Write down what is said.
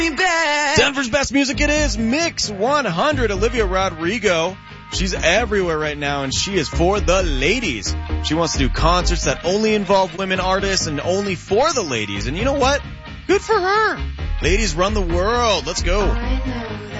Denver's best music, it is Mix 100. Olivia Rodrigo. She's everywhere right now, and she is for the ladies. She wants to do concerts that only involve women artists and only for the ladies. And you know what? Good for her. Ladies run the world. Let's go.